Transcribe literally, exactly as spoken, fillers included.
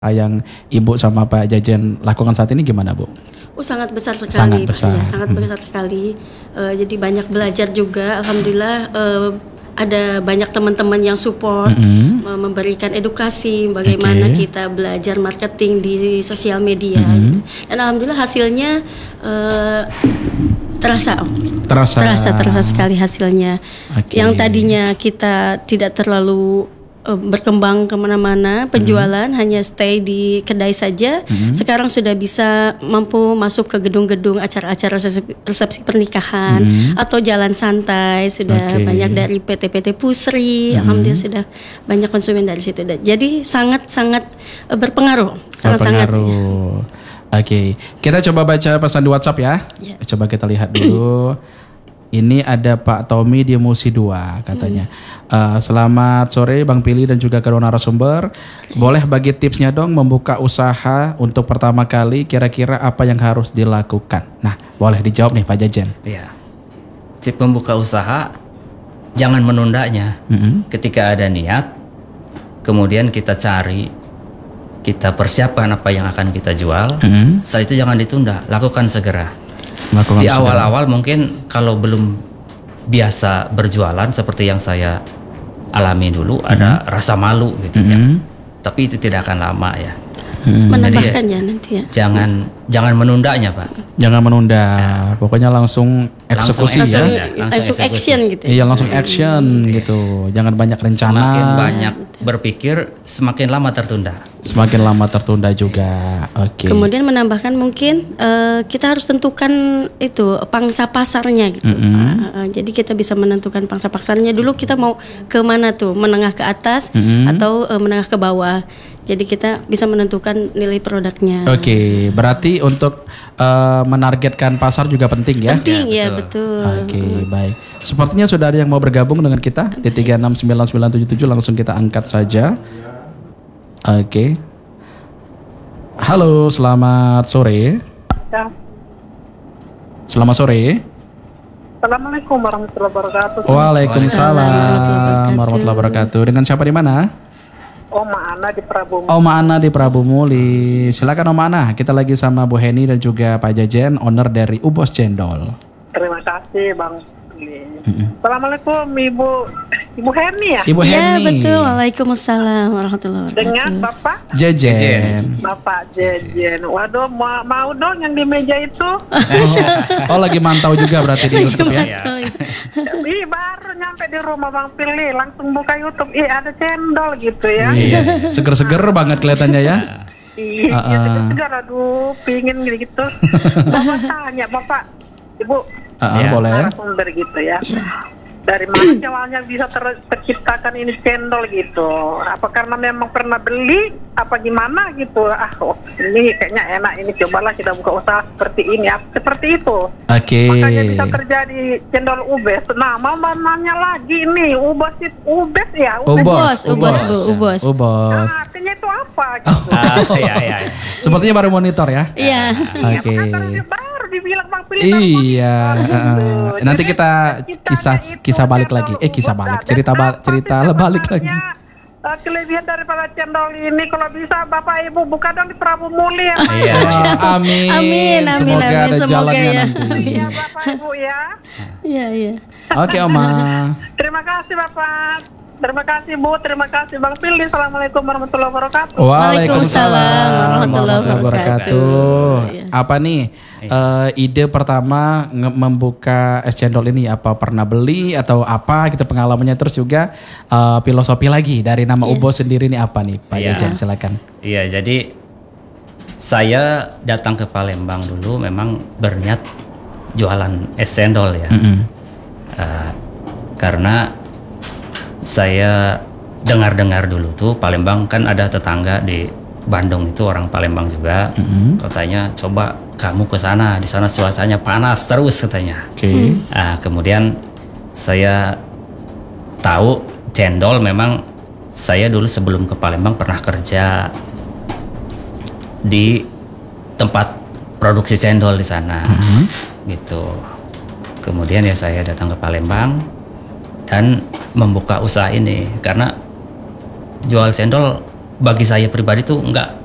yang Ibu sama Pak Jajen lakukan saat ini gimana, Bu? Oh, sangat besar sekali, sangat besar, ya, sangat hmm. besar sekali. Uh, jadi banyak belajar juga, alhamdulillah. Uh, ada banyak teman-teman yang support, mm-hmm. memberikan edukasi bagaimana okay. kita belajar marketing di sosial media, mm-hmm. gitu. Dan alhamdulillah hasilnya uh, terasa, terasa, terasa, terasa sekali hasilnya. Okay. Yang tadinya kita tidak terlalu berkembang kemana-mana penjualan, mm-hmm. hanya stay di kedai saja. Mm-hmm. Sekarang sudah bisa mampu masuk ke gedung-gedung acara-acara resepsi, resepsi pernikahan, mm-hmm. atau jalan santai. Sudah okay. banyak dari P T P T Pusri, mm-hmm. alhamdulillah sudah banyak konsumen dari situ. Jadi sangat-sangat berpengaruh, sangat-sangat. Berpengaruh. Oke, okay. Kita coba baca pesan di WhatsApp ya. Yeah. Coba kita lihat dulu. Ini ada Pak Tommy di Musi dua katanya. Hmm. Uh, selamat sore Bang Pili dan juga kedua narasumber. Boleh bagi tipsnya dong membuka usaha untuk pertama kali, kira-kira apa yang harus dilakukan? Nah, boleh dijawab nih Pak Jajen. Iya. Tip membuka usaha, jangan menundanya. Mm-hmm. Ketika ada niat, kemudian kita cari, kita persiapkan apa yang akan kita jual. Mm-hmm. Setelah itu jangan ditunda, lakukan segera. Melakukan di awal-awal mungkin kalau belum biasa berjualan seperti yang saya alami dulu, mm-hmm. ada rasa malu gitu, mm-hmm. ya. Tapi itu tidak akan lama ya. Hmm. Menambahkan ya nanti ya. Jangan jangan menundanya, Pak. Jangan menunda. Ya. Pokoknya langsung eksekusi langsung, ya. Langsung, langsung action gitu. Iya, langsung action hmm. gitu. Jangan banyak rencana. Semakin banyak berpikir, semakin lama tertunda. Semakin lama tertunda juga. Oke. Okay. Kemudian menambahkan mungkin uh, kita harus tentukan itu pangsa pasarnya gitu. Mm-hmm. Uh, jadi kita bisa menentukan pangsa pasarnya dulu, kita mau ke mana tuh, menengah ke atas, mm-hmm. atau uh, menengah ke bawah. Jadi kita bisa menentukan nilai produknya. Oke, okay, berarti untuk uh, menargetkan pasar juga penting ya? Penting ya, betul. Oke, okay, baik. Sepertinya sudah ada yang mau bergabung dengan kita di tiga enam sembilan sembilan tujuh tujuh, langsung kita angkat saja. Oke. Okay. Halo, selamat sore. Ya. Selamat sore. Assalamualaikum warahmatullahi wabarakatuh. Waalaikumsalam warahmatullahi wabarakatuh. Dengan siapa di mana? Oma Ana di Prabu Muli. Oma Ana di Prabu Muli. Silakan Oma Ana. Kita lagi sama Bu Heni dan juga Pak Jajen, owner dari Ubos Cendol. Terima kasih Bang. Mm-hmm. Assalamualaikum Ibu Ibu Heni ya? Ibu Heni. Ya betul. Waalaikumsalam warahmatullahi wabarakatuh. Dengan Bapak Jajen. Bapak Jajen. Waduh, mau, mau dong yang di meja itu. Oh, oh lagi mantau juga berarti di YouTube ya? Ih, baru nyampe di rumah Bang Pili, langsung buka YouTube. Ih, ada cendol gitu ya. Iya. Seger-seger banget kelihatannya ya. Iya, uh-uh. seger-seger. Aduh, pingin gitu. Bapak tanya, Bapak, Ibu. Uh, ya. Boleh. Narasumber gitu ya. Dari mana awalnya bisa ter- terciptakan ini cendol gitu? Apa karena memang pernah beli? Apa gimana gitu? Ah, oh, ini kayaknya enak, ini cobalah kita buka usaha seperti ini. Seperti itu. Oke. Okay. Makanya bisa terjadi cendol ubes. Nah, mama nanya lagi nih, ubes itu ubes ya? Ubos, ubos, ubos. Ubos. Nah, artinya itu apa? Gitu. Oh, ah, iya, iya. Sepertinya baru monitor ya? Iya. Oke. Okay. Baru dibilang Bang Pili. Iya. Uh, nanti kita kisah kisah balik lagi. Eh kisah balik. Cerita balik. Cerita balik lagi. Uh, kelebihan daripada cendol ini kalau bisa Bapak Ibu buka dong di Prabu Muli ya. Iya. Wah, amin. Amin, amin, Semoga amin. ada Semoga jalannya ya. nanti. Iya Bapak Ibu ya. Iya, iya. Oke, Oma. Terima kasih Bapak. Terima kasih Bu, terima kasih Bang Pili. Assalamualaikum warahmatullahi wabarakatuh. Waalaikumsalam warahmatullahi wabarakatuh. Apa nih uh, ide pertama nge- membuka es cendol ini? Apa pernah beli atau apa gitu pengalamannya, terus juga uh, filosofi lagi dari nama yeah. Ubos sendiri ini apa nih Pak yeah. Jajen, silakan. Iya, jadi saya datang ke Palembang dulu memang berniat jualan es cendol ya. Mm-hmm. Uh, karena saya dengar-dengar dulu tuh Palembang kan ada tetangga di Bandung itu orang Palembang juga, mm-hmm. katanya coba kamu ke sana, di sana suasananya panas terus katanya. Oke. Okay. Nah, kemudian saya tahu cendol, memang saya dulu sebelum ke Palembang pernah kerja di tempat produksi cendol di sana, mm-hmm. gitu. Kemudian ya saya datang ke Palembang dan membuka usaha ini karena jual cendol bagi saya pribadi tuh nggak